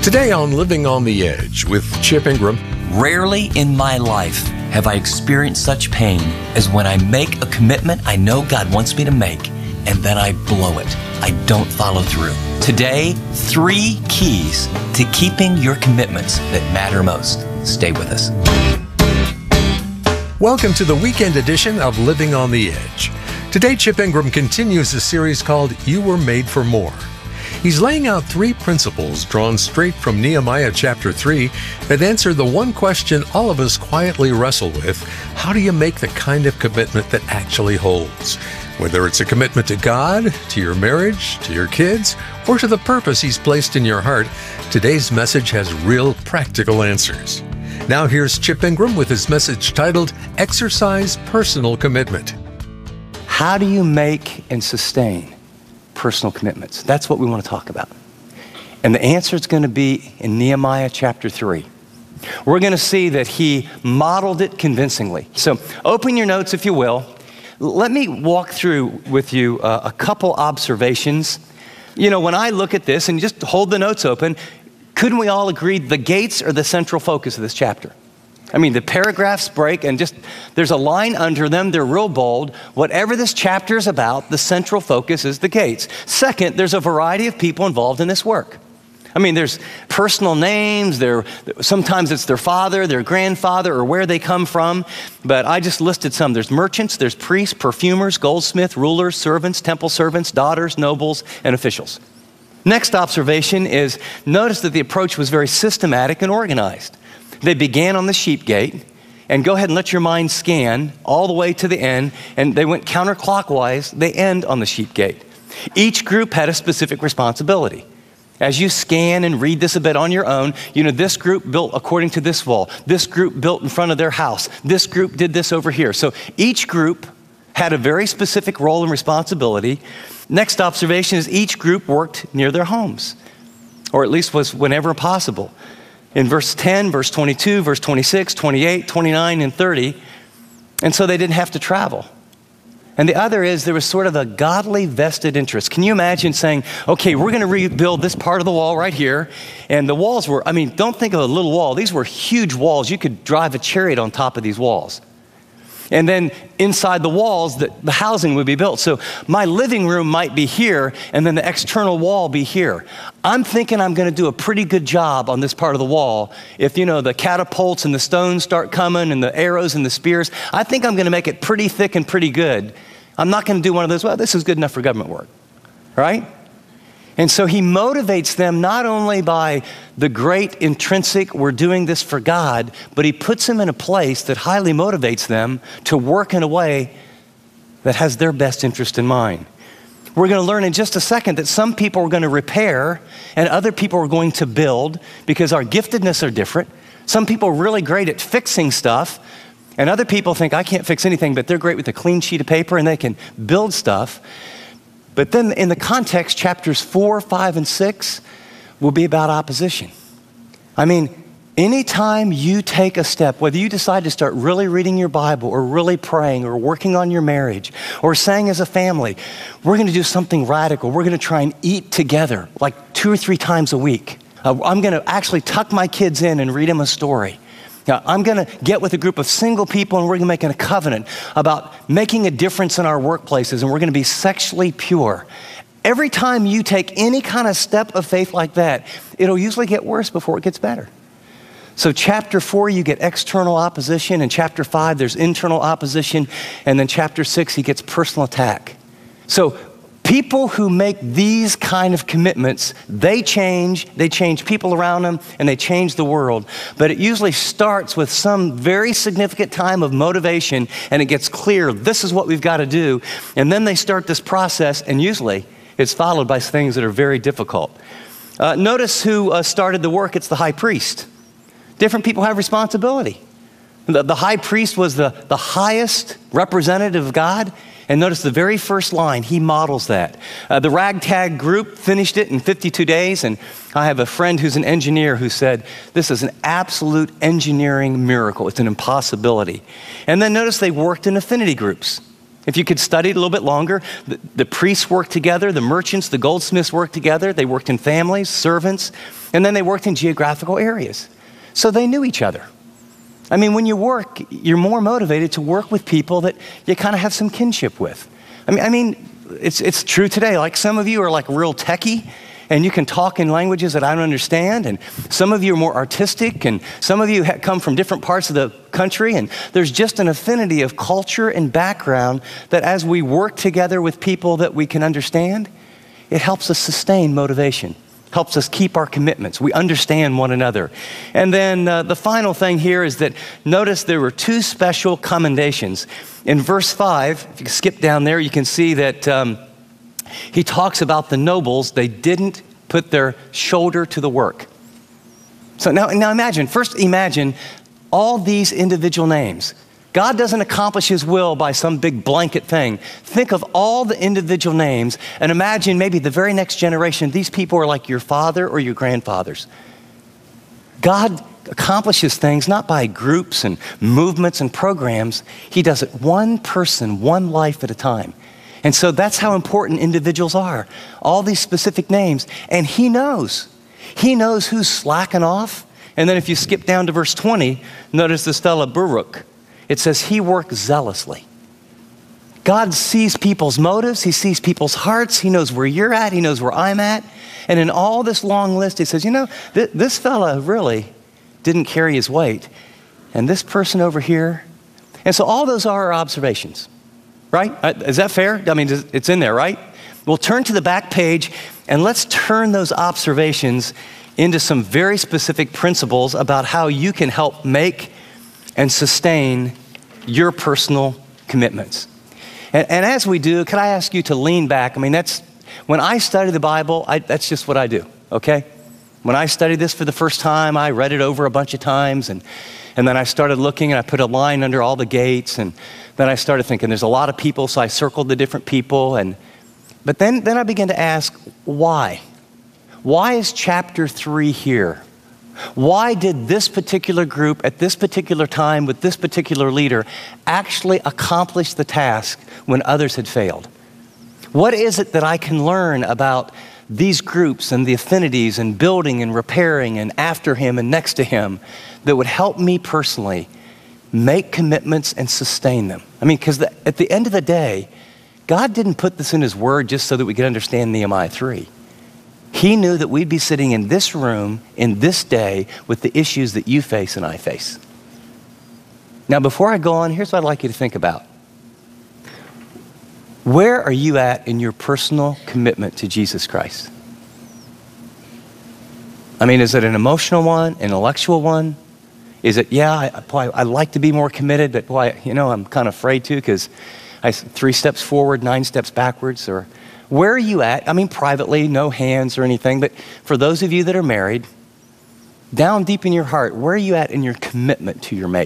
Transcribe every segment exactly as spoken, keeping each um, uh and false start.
Today on Living on the Edge with Chip Ingram. Rarely in my life have I experienced such pain as when I make a commitment I know God wants me to make, and then I blow it. I don't follow through. Today, three keys to keeping your commitments that matter most. Stay with us. Welcome to the weekend edition of Living on the Edge. Today, Chip Ingram continues a series called You Were Made for More. He's laying out three principles drawn straight from Nehemiah chapter three that answer the one question all of us quietly wrestle with: how do you make the kind of commitment that actually holds? Whether it's a commitment to God, to your marriage, to your kids, or to the purpose He's placed in your heart, today's message has real practical answers. Now here's Chip Ingram with his message titled Exercise Personal Commitment. How do you make and sustain personal commitments? That's what we want to talk about. And the answer is going to be in Nehemiah chapter three. We're going to see that he modeled it convincingly. So open your notes, if you will. Let me walk through with you uh, a couple observations. You know, when I look at this, and just hold the notes open, couldn't we all agree the gates are the central focus of this chapter? I mean, the paragraphs break and just, there's a line under them. They're real bold. Whatever this chapter is about, the central focus is the gates. Second, there's a variety of people involved in this work. I mean, there's personal names. There, sometimes it's their father, their grandfather, or where they come from. But I just listed some. There's merchants, there's priests, perfumers, goldsmiths, rulers, servants, temple servants, daughters, nobles, and officials. Next observation is, notice that the approach was very systematic and organized. They began on the sheep gate, and go ahead and let your mind scan all the way to the end, and they went counterclockwise. They end on the sheep gate. Each group had a specific responsibility. As you scan and read this a bit on your own, you know, this group built according to this wall. This group built in front of their house. This group did this over here. So each group had a very specific role and responsibility. Next observation is each group worked near their homes, or at least was whenever possible. In verse ten, verse twenty-two, verse twenty-six, twenty-eight, twenty-nine, and thirty. And so they didn't have to travel. And the other is there was sort of a godly vested interest. Can you imagine saying, okay, we're going to rebuild this part of the wall right here. And the walls were, I mean, don't think of a little wall. These were huge walls. You could drive a chariot on top of these walls. And then inside the walls, the, the housing would be built. So my living room might be here, and then the external wall be here. I'm thinking I'm going to do a pretty good job on this part of the wall. If, you know, the catapults and the stones start coming and the arrows and the spears, I think I'm going to make it pretty thick and pretty good. I'm not going to do one of those, well, this is good enough for government work, right? And so he motivates them not only by the great intrinsic, we're doing this for God, but he puts them in a place that highly motivates them to work in a way that has their best interest in mind. We're going to learn in just a second that some people are going to repair and other people are going to build because our giftedness are different. Some people are really great at fixing stuff, and other people think, I can't fix anything, but they're great with a clean sheet of paper and they can build stuff. But then in the context, chapters four, five, and six will be about opposition. I mean, anytime you take a step, whether you decide to start really reading your Bible or really praying or working on your marriage or saying as a family, we're going to do something radical. We're going to try and eat together like two or three times a week. Uh, I'm going to actually tuck my kids in and read them a story. Now, I'm going to get with a group of single people and we're going to make a covenant about making a difference in our workplaces, and we're going to be sexually pure. Every time you take any kind of step of faith like that, it'll usually get worse before it gets better. So chapter four, you get external opposition. In chapter five, there's internal opposition. And then chapter six, he gets personal attack. So people who make these kind of commitments, they change, they change people around them, and they change the world. But it usually starts with some very significant time of motivation, and it gets clear, this is what we've got to do. And then they start this process, and usually it's followed by things that are very difficult. Uh, notice who uh, started the work. It's the high priest. Different people have responsibility. The, the high priest was the, the highest representative of God. And notice the very first line, he models that. Uh, the ragtag group finished it in fifty-two days, and I have a friend who's an engineer who said, this is an absolute engineering miracle. It's an impossibility. And then notice they worked in affinity groups. If you could study it a little bit longer, the, the priests worked together, the merchants, the goldsmiths worked together. They worked in families, servants, and then they worked in geographical areas. So they knew each other. I mean, when you work, you're more motivated to work with people that you kind of have some kinship with. I mean, I mean, it's it's true today. Like some of you are like real techie, and you can talk in languages that I don't understand, and some of you are more artistic, and some of you ha- come from different parts of the country, and there's just an affinity of culture and background that as we work together with people that we can understand, it helps us sustain motivation, helps us keep our commitments. We understand one another. And then uh, the final thing here is that notice there were two special commendations. In verse five, if you skip down there, you can see that um, he talks about the nobles. They didn't put their shoulder to the work. So now, now imagine, first imagine all these individual names. God doesn't accomplish his will by some big blanket thing. Think of all the individual names and imagine maybe the very next generation, these people are like your father or your grandfathers. God accomplishes things not by groups and movements and programs. He does it one person, one life at a time. And so that's how important individuals are. All these specific names. And he knows. He knows who's slacking off. And then if you skip down to verse twenty, notice this fellow Baruch. It says he worked zealously. God sees people's motives. He sees people's hearts. He knows where you're at. He knows where I'm at. And in all this long list, he says, you know, th- this fella really didn't carry his weight. And this person over here. And so all those are our observations, right? Is that fair? I mean, it's in there, right? We'll turn to the back page and let's turn those observations into some very specific principles about how you can help make and sustain your personal commitments. And, and as we do, could I ask you to lean back? I mean, that's, when I study the Bible, I, that's just what I do, okay? When I studied this for the first time, I read it over a bunch of times, and, and then I started looking, and I put a line under all the gates, and then I started thinking, there's a lot of people, so I circled the different people, and but then, then I began to ask, why? Why is chapter three here? Why did this particular group at this particular time with this particular leader actually accomplish the task when others had failed? What is it that I can learn about these groups and the affinities and building and repairing and after him and next to him that would help me personally make commitments and sustain them? I mean, because the, at the end of the day, God didn't put this in his word just so that we could understand Nehemiah three. He knew that we'd be sitting in this room in this day with the issues that you face and I face. Now, before I go on, here's what I'd like you to think about. Where are you at in your personal commitment to Jesus Christ? I mean, is it an emotional one, an intellectual one? Is it, yeah, I, boy, I'd like to be more committed, but boy, you know, I'm kind of afraid to because I three steps forward, nine steps backwards, or where are you at? I mean, privately, no hands or anything, but for those of you that are married, down deep in your heart, where are you at in your commitment to your mate?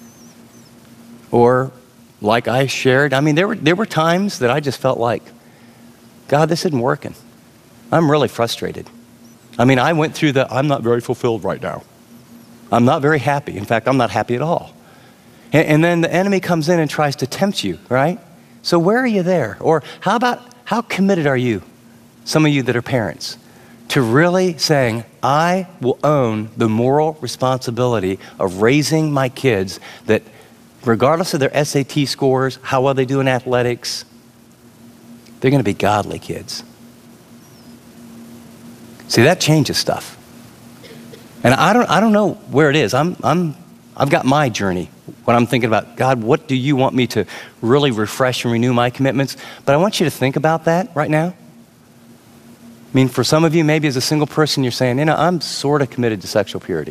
Or like I shared, I mean, there were there were times that I just felt like, God, this isn't working. I'm really frustrated. I mean, I went through the, I'm not very fulfilled right now. I'm not very happy. In fact, I'm not happy at all. And, and then the enemy comes in and tries to tempt you, right? So where are you there? Or how about, how committed are you, some of you that are parents, to really saying, I will own the moral responsibility of raising my kids that regardless of their S A T scores, how well they do in athletics, they're going to be godly kids. See, that changes stuff. And I don't I don't know where it is. I'm I'm I've got my journey when I'm thinking about, God, what do you want me to really refresh and renew my commitments? But I want you to think about that right now. I mean, for some of you, maybe as a single person, you're saying, you know, I'm sort of committed to sexual purity.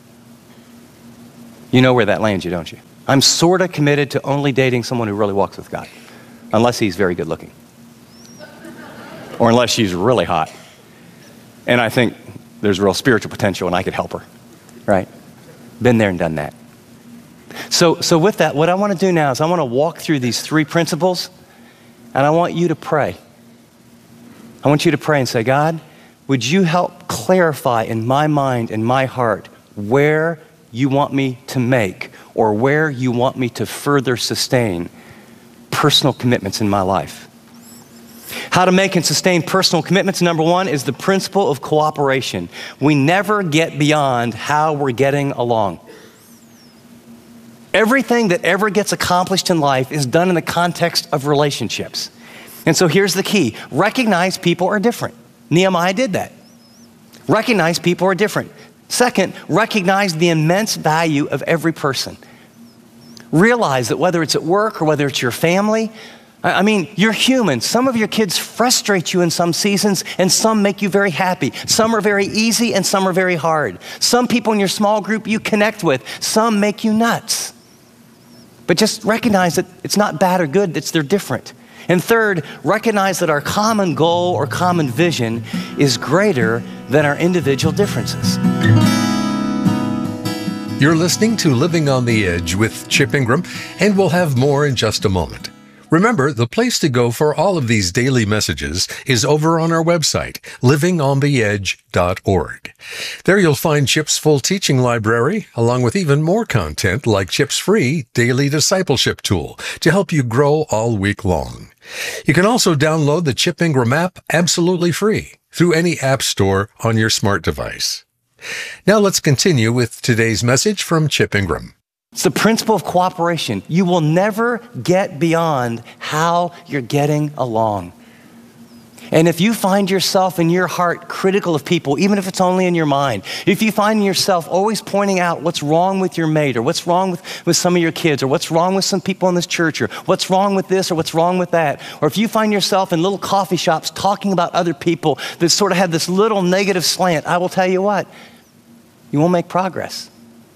You know where that lands you, don't you? I'm sort of committed to only dating someone who really walks with God, unless he's very good looking. Or unless she's really hot. And I think there's real spiritual potential and I could help her, right? Been there and done that. So, so with that, what I want to do now is I want to walk through these three principles and I want you to pray. I want you to pray and say, God, would you help clarify in my mind and my heart where you want me to make or where you want me to further sustain personal commitments in my life. How to make and sustain personal commitments, number one, is the principle of cooperation. We never get beyond how we're getting along. Everything that ever gets accomplished in life is done in the context of relationships. And so here's the key. Recognize people are different. Nehemiah did that. Recognize people are different. Second, recognize the immense value of every person. Realize that whether it's at work or whether it's your family, I mean, you're human. Some of your kids frustrate you in some seasons, and some make you very happy. Some are very easy, and some are very hard. Some people in your small group you connect with. Some make you nuts. But just recognize that it's not bad or good, it's they're different. And third, recognize that our common goal or common vision is greater than our individual differences. You're listening to Living on the Edge with Chip Ingram, and we'll have more in just a moment. Remember, the place to go for all of these daily messages is over on our website, living on the edge dot org. There you'll find Chip's full teaching library, along with even more content like Chip's free daily discipleship tool to help you grow all week long. You can also download the Chip Ingram app absolutely free through any app store on your smart device. Now let's continue with today's message from Chip Ingram. It's the principle of cooperation. You will never get beyond how you're getting along. And if you find yourself in your heart critical of people, even if it's only in your mind, if you find yourself always pointing out what's wrong with your mate, or what's wrong with, with some of your kids, or what's wrong with some people in this church, or what's wrong with this, or what's wrong with that, or if you find yourself in little coffee shops talking about other people that sort of have this little negative slant, I will tell you what, you won't make progress.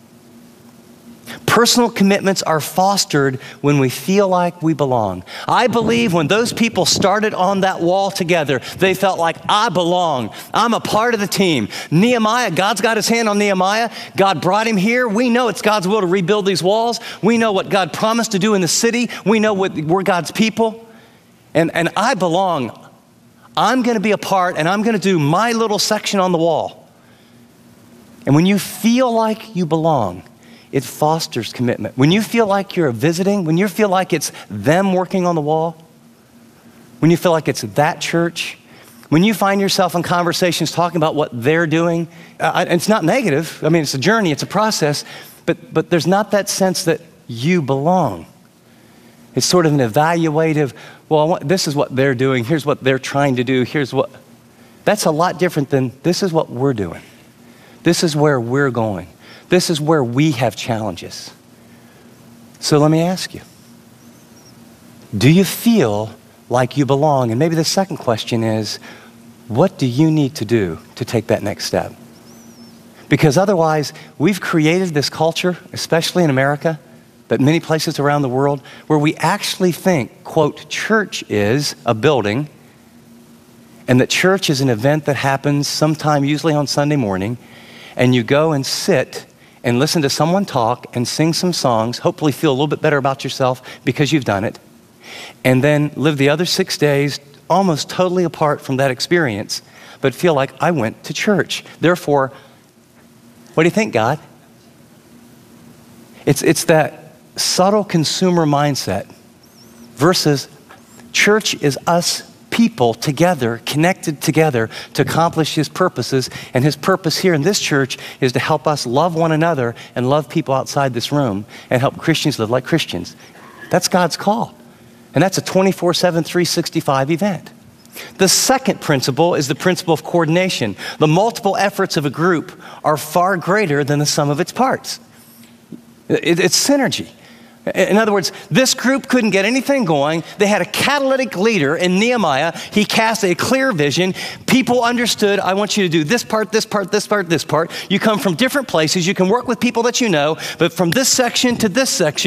Personal commitments are fostered when we feel like we belong. I believe when those people started on that wall together, they felt like, I belong. I'm a part of the team. Nehemiah, God's got his hand on Nehemiah. God brought him here. We know it's God's will to rebuild these walls. We know what God promised to do in the city. We know what, we're God's people. And, and I belong. I'm going to be a part, and I'm going to do my little section on the wall. And when you feel like you belong, it fosters commitment. When you feel like you're visiting, when you feel like it's them working on the wall, when you feel like it's that church, when you find yourself in conversations talking about what they're doing, uh, it's not negative. I mean, it's a journey, it's a process, but, but there's not that sense that you belong. It's sort of an evaluative, well, I want, this is what they're doing, here's what they're trying to do, here's what, that's a lot different than this is what we're doing. This is where we're going. This is where we have challenges. So let me ask you, do you feel like you belong? And maybe the second question is, what do you need to do to take that next step? Because otherwise, we've created this culture, especially in America, but many places around the world, where we actually think, quote, church is a building, and that church is an event that happens sometime, usually on Sunday morning, and you go and sit and listen to someone talk and sing some songs, hopefully feel a little bit better about yourself because you've done it, and then live the other six days almost totally apart from that experience, but feel like I went to church. Therefore, what do you think, God? It's, it's that subtle consumer mindset versus church is us people together, connected together to accomplish his purposes. And his purpose here in this church is to help us love one another and love people outside this room and help Christians live like Christians. That's God's call. And that's a twenty-four seven, three sixty-five event. The second principle is the principle of coordination. The multiple efforts of a group are far greater than the sum of its parts. It, it's synergy. In other words, this group couldn't get anything going. They had a catalytic leader in Nehemiah. He cast a clear vision. People understood, I want you to do this part, this part, this part, this part. You come from different places. You can work with people that you know, but from this section to this section,